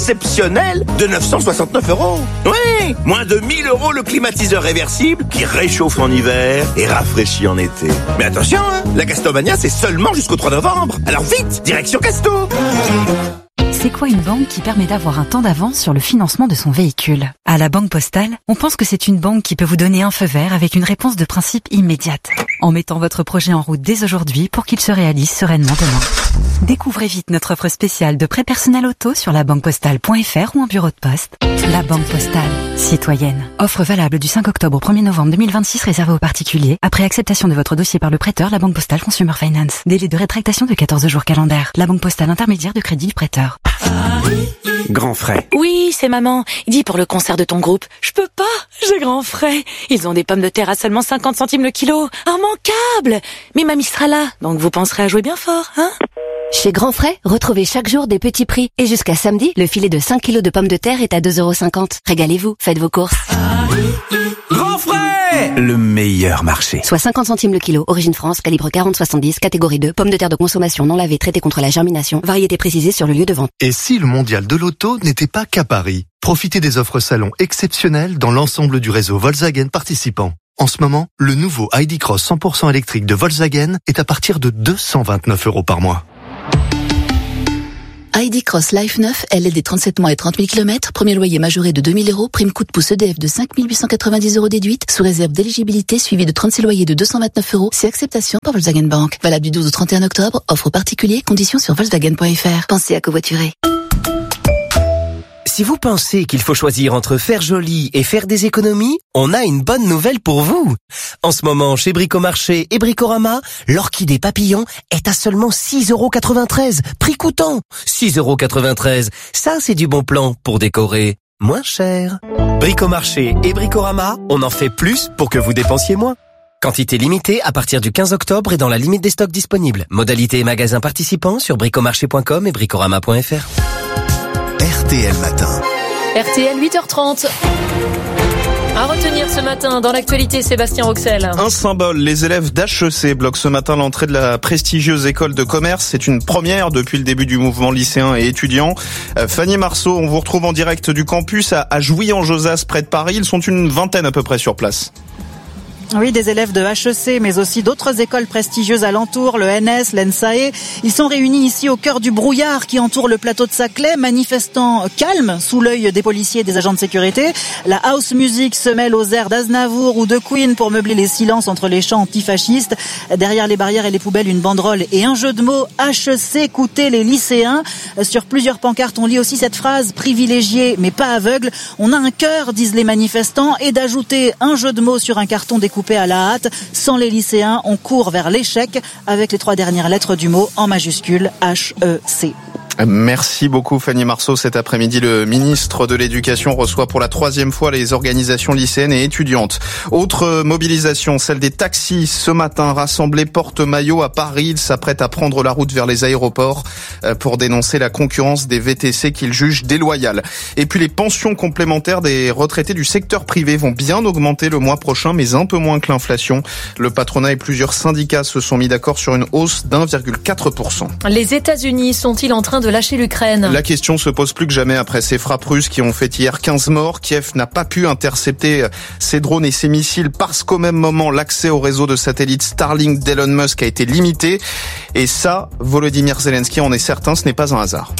exceptionnel de 969 €. Oui, moins de 1000 € le climatiseur réversible qui réchauffe en hiver et rafraîchit en été. Mais attention, hein, la Castomania, c'est seulement jusqu'au 3 novembre. Alors vite, direction Casto. C'est quoi une banque qui permet d'avoir un temps d'avance sur le financement de son véhicule? À la Banque Postale, on pense que c'est une banque qui peut vous donner un feu vert avec une réponse de principe immédiate, en mettant votre projet en route dès aujourd'hui pour qu'il se réalise sereinement demain. Découvrez vite notre offre spéciale de prêt personnel auto sur labanquepostale.fr ou en bureau de poste. La Banque Postale, citoyenne. Offre valable du 5 octobre au 1er novembre 2026 réservée aux particuliers. Après acceptation de votre dossier par le prêteur, la Banque Postale Consumer Finance. Délai de rétractation de 14 jours calendaires. La Banque Postale intermédiaire de crédit du prêteur. Grand frais. Oui, c'est maman. Dis pour le concert de ton groupe. Je peux pas, j'ai grand frais. Ils ont des pommes de terre à seulement 50 centimes le kilo. Immanquable. Mais mamie sera là, donc vous penserez à jouer bien fort, hein? Chez Grand Frais, retrouvez chaque jour des petits prix. Et jusqu'à samedi, le filet de 5 kilos de pommes de terre est à 2,50 €. Régalez-vous, faites vos courses. Grand frais, le meilleur marché. Soit 50 centimes le kilo. Origine France, calibre 40-70, catégorie 2. Pommes de terre de consommation non lavées, traitées contre la germination. Variété précisée sur le lieu de vente. Et si le mondial de l'auto n'était pas qu'à Paris? Profitez des offres salon exceptionnelles dans l'ensemble du réseau Volkswagen participant. En ce moment, le nouveau ID Cross 100% électrique de Volkswagen est à partir de 229 € par mois. ID Cross Life 9, LLD 37 mois et 30 000 km, premier loyer majoré de 2 000 €, prime coup de pouce EDF de 5 890 € déduite, sous réserve d'éligibilité suivi de 36 loyers de 229 €, c'est acceptation par Volkswagen Bank. Valable du 12 au 31 octobre, offre particulier, conditions sur Volkswagen.fr. Pensez à covoiturer. Si vous pensez qu'il faut choisir entre faire joli et faire des économies, on a une bonne nouvelle pour vous. En ce moment, chez Bricomarché et Bricorama, l'orchidée papillon est à seulement 6,93 €. Prix coûtant, 6,93 €. Ça, c'est du bon plan pour décorer moins cher. Bricomarché et Bricorama, on en fait plus pour que vous dépensiez moins. Quantité limitée à partir du 15 octobre et dans la limite des stocks disponibles. Modalité et magasins participants sur bricomarché.com et bricorama.fr. RTL Matin. RTL 8h30. À retenir ce matin dans l'actualité, Sébastien Roxel. Un symbole, les élèves d'HEC bloquent ce matin l'entrée de la prestigieuse école de commerce. C'est une première depuis le début du mouvement lycéen et étudiant. Fanny Marceau, on vous retrouve en direct du campus à Jouy-en-Josas, près de Paris. Ils sont une vingtaine à peu près sur place. Oui, des élèves de HEC, mais aussi d'autres écoles prestigieuses alentour, le NS, l'ENSAE. Ils sont réunis ici au cœur du brouillard qui entoure le plateau de Saclay, manifestant calme sous l'œil des policiers et des agents de sécurité. La house music se mêle aux airs d'Aznavour ou de Queen pour meubler les silences entre les chants antifascistes. Derrière les barrières et les poubelles, une banderole et un jeu de mots. HEC, écoutez les lycéens. Sur plusieurs pancartes, on lit aussi cette phrase, privilégié mais pas aveugle. On a un cœur, disent les manifestants, et d'ajouter un jeu de mots sur un carton découpé à la hâte. Sans les lycéens, on court vers l'échec avec les 3 dernières lettres du mot en majuscule HEC. Merci beaucoup Fanny Marceau. Cet après-midi, le ministre de l'Éducation reçoit pour la 3e fois les organisations lycéennes et étudiantes. Autre mobilisation, celle des taxis. Ce matin, rassemblés porte-maillot à Paris, ils s'apprêtent à prendre la route vers les aéroports pour dénoncer la concurrence des VTC qu'ils jugent déloyale. Et puis les pensions complémentaires des retraités du secteur privé vont bien augmenter le mois prochain, mais un peu moins que l'inflation. Le patronat et plusieurs syndicats se sont mis d'accord sur une hausse d'1,4%. Les États-Unis sont-ils en train de lâcher l'Ukraine? La question se pose plus que jamais après ces frappes russes qui ont fait hier 15 morts. Kiev n'a pas pu intercepter ses drones et ses missiles parce qu'au même moment, l'accès au réseau de satellites Starlink d'Elon Musk a été limité. Et ça, Volodymyr Zelensky en est certain, ce n'est pas un hasard.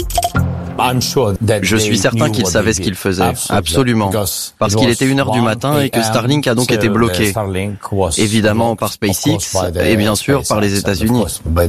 Je suis certain qu'ils savaient ce qu'ils faisaient, absolument, parce qu'il était 1h du matin et que Starlink a donc été bloqué, évidemment par SpaceX et bien sûr par les États-Unis.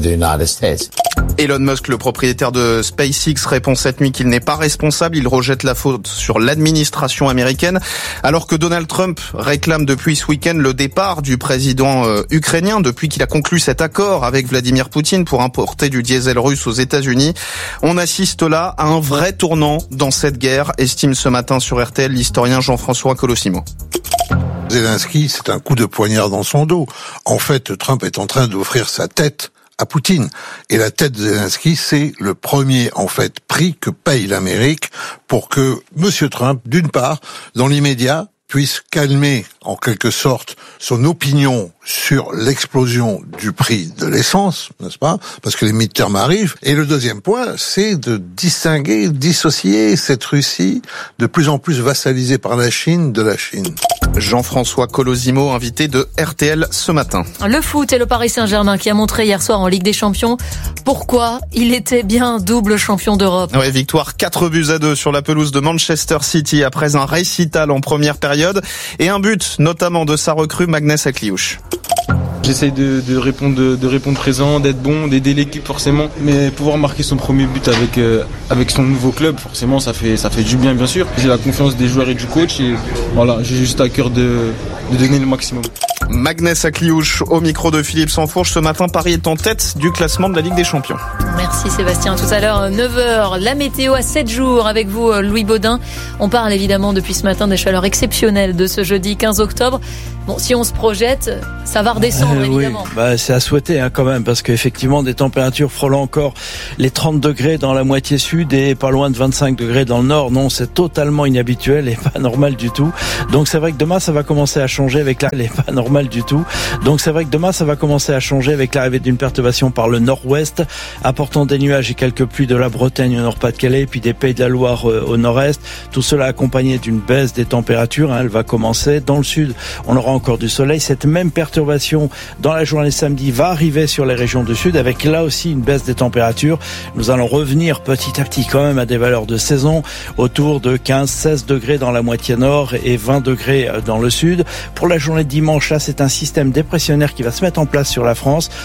Elon Musk, le propriétaire de SpaceX, répond cette nuit qu'il n'est pas responsable. Il rejette la faute sur l'administration américaine, alors que Donald Trump réclame depuis ce week-end le départ du président ukrainien depuis qu'il a conclu cet accord avec Vladimir Poutine pour importer du diesel russe aux États-Unis. On assiste là à un vrai tournant dans cette guerre, estime ce matin sur RTL l'historien Jean-François Colosimo. Zelensky, c'est un coup de poignard dans son dos. En fait, Trump est en train d'offrir sa tête à Poutine. Et la tête de Zelensky, c'est le premier, en fait, prix que paye l'Amérique pour que M. Trump, d'une part, dans l'immédiat, puisse calmer en quelque sorte son opinion sur l'explosion du prix de l'essence, n'est-ce pas? Parce que les midterms arrivent. Et le deuxième point, c'est de dissocier cette Russie de plus en plus vassalisée par la Chine de la Chine. Jean-François Colosimo, invité de RTL ce matin. Le foot et le Paris Saint-Germain qui a montré hier soir en Ligue des Champions pourquoi il était bien double champion d'Europe. Ouais, victoire 4-2 sur la pelouse de Manchester City après un récital en première période et un but notamment de sa recrue Magnès Akliouche. J'essaye de répondre présent, d'être bon, d'aider l'équipe forcément. Mais pouvoir marquer son premier but avec son nouveau club, forcément, ça fait du bien sûr. J'ai la confiance des joueurs et du coach et voilà, j'ai juste à cœur de donner le maximum. Magnès Akliouche au micro de Philippe Sansfourche. Ce matin, Paris est en tête du classement de la Ligue des Champions. Merci Sébastien. Tout à l'heure, 9h, la météo à 7 jours avec vous, Louis Baudin. On parle évidemment depuis ce matin des chaleurs exceptionnelles de ce jeudi 15 octobre. Bon, si on se projette, ça va redescendre évidemment. Oui, c'est à souhaiter quand même, parce qu'effectivement des températures frôlant encore les 30 degrés dans la moitié sud et pas loin de 25 degrés dans le nord. Non, c'est totalement inhabituel et pas normal du tout. Donc c'est vrai que demain ça va commencer à changer avec l'arrivée d'une perturbation par le nord-ouest, apportant des nuages et quelques pluies de la Bretagne au Nord-Pas-de-Calais, puis des Pays de la Loire au nord-est. Tout cela accompagné d'une baisse des températures. Elle va commencer dans le sud. On aura encore du soleil. Cette même perturbation dans la journée samedi va arriver sur les régions du sud avec là aussi une baisse des températures. Nous allons revenir petit à petit quand même à des valeurs de saison autour de 15-16 degrés dans la moitié nord et 20 degrés dans le sud. Pour la journée de dimanche, là, c'est un système dépressionnaire qui va se mettre en place sur la France.